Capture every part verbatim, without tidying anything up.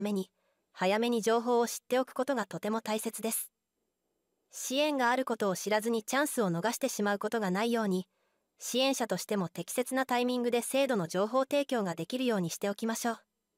めに、早めに情報を知っておくことがとても大切です。支援があることを知らずにチャンスを逃してしまうことがないように、支援者としても適切なタイミングで制度の情報提供ができるようにしておきましょう。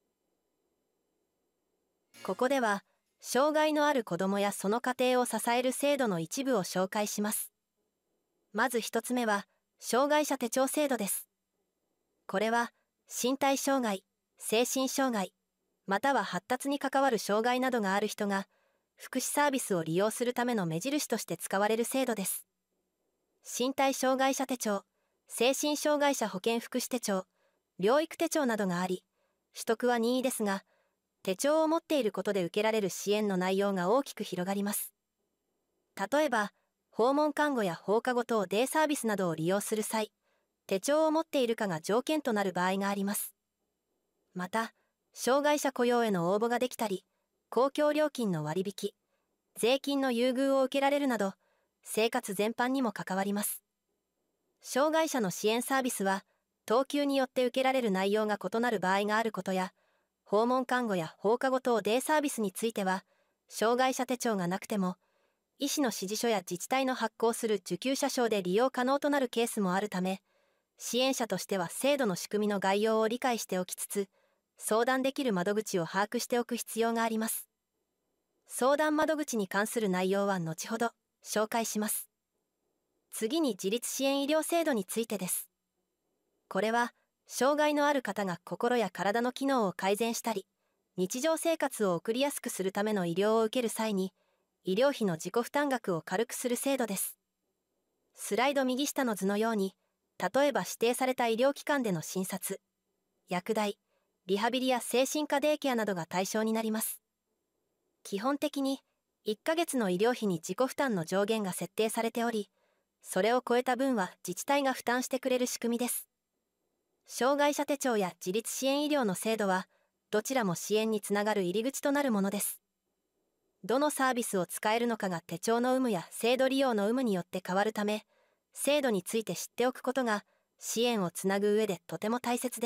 ここでは、障害のある子どもやその家庭を支える制度の一部を紹介します。まず一つ目は、障害者手帳制度です。これは、身体障害、精神障害、または発達に関わる障害などがある人が、福祉サービスを利用するための目印として使われる制度です。身体障害者手帳、精神障害者保健福祉手帳、療育手帳などがあり、取得は任意ですが、手帳を持っていることで受けられる支援の内容が大きく広がります。例えば、訪問看護や放課後等デイサービスなどを利用する際、手帳を持っているかが条件となる場合があります。また、障害者雇用への応募ができたり、公共料金の割引、税金の優遇を受けられるなど、生活全般にも関わります。障害者の支援サービスは、等級によって受けられる内容が異なる場合があることや、訪問看護や放課後等デイサービスについては、障害者手帳がなくても、医師の指示書や自治体の発行する受給者証で利用可能となるケースもあるため、支援者としては制度の仕組みの概要を理解しておきつつ、相談できる窓口を把握しておく必要があります。相談窓口に関する内容は後ほど紹介します。次に自立支援医療制度についてです。これは、障害のある方が心や体の機能を改善したり、日常生活を送りやすくするための医療を受ける際に、医療費の自己負担額を軽くする制度です。スライド右下の図のように、例えば指定された医療機関での診察、薬代、リハビリや精神科デイケアなどが対象になります。基本的に、いっかげつの医療費に自己負担の上限が設定されており、それを超えた分は自治体が負担してくれる仕組みです。障害者手帳や自立支援医療の制度は、どちらも支援につながる入り口となるものです。どのサービスを使えるのかが手帳の有無や制度利用の有無によって変わるため、制度について知っておくことが支援をつなぐ上でとても大切です。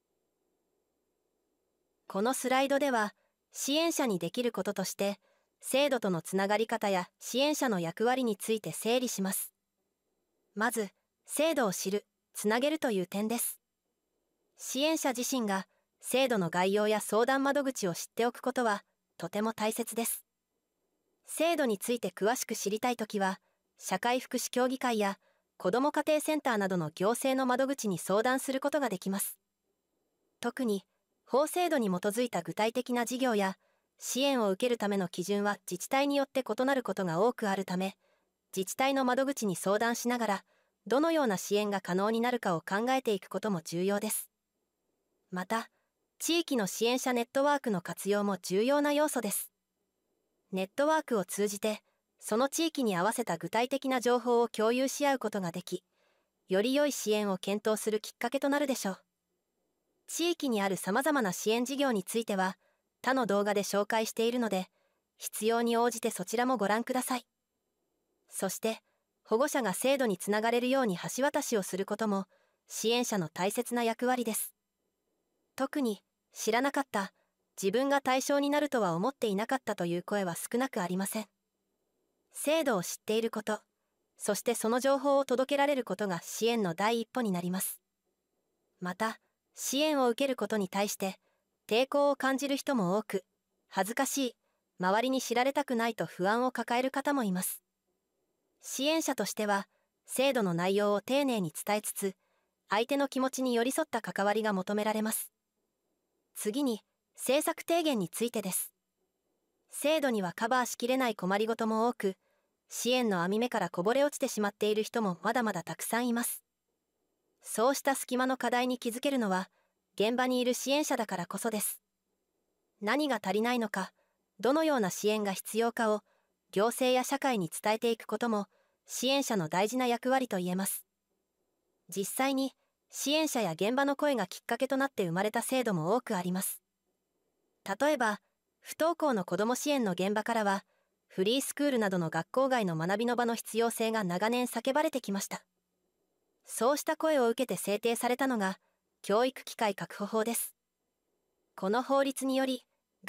このスライドでは、支援者にできることとして、制度とのつながり方や支援者の役割について整理します。まず、制度を知る、つなげるという点です。支援者自身が制度の概要や相談窓口を知っておくことはとても大切です。制度について詳しく知りたいときは、社会福祉協議会や子ども家庭センターなどの行政の窓口に相談することができます。特に、法制度に基づいた具体的な事業や支援を受けるための基準は自治体によって異なることが多くあるため、自治体の窓口に相談しながら、どのような支援が可能になるかを考えていくことも重要です。また、地域の支援者ネットワークの活用も重要な要素です。ネットワークを通じて、その地域に合わせた具体的な情報を共有し合うことができ、より良い支援を検討するきっかけとなるでしょう。地域にある様々な支援事業については、他の動画で紹介しているので、必要に応じてそちらもご覧ください。そして、保護者が制度につながれるように橋渡しをすることも、支援者の大切な役割です。特に、知らなかった、自分が対象になるとは思っていなかったという声は少なくありません。制度を知っていること、そしてその情報を届けられることが支援の第一歩になります。また、支援を受けることに対して、抵抗を感じる人も多く、恥ずかしい、周りに知られたくないと不安を抱える方もいます。支援者としては、制度の内容を丁寧に伝えつつ、相手の気持ちに寄り添った関わりが求められます。次に、政策提言についてです。制度にはカバーしきれない困りごとも多く、支援の網目からこぼれ落ちてしまっている人もまだまだたくさんいます。そうした隙間の課題に気づけるのは、現場にいる支援者だからこそです。何が足りないのか、どのような支援が必要かを、行政や社会に伝えていくことも、支援者の大事な役割と言えます。実際に、支援者や現場の声がきっかけとなって生まれた制度も多くあります。例えば、不登校の子ども支援の現場からは、フリースクールなどの学校外の学びの場の必要性が長年叫ばれてきました。そうした声を受けて制定されたのが、教育機会確保法です。この法律により、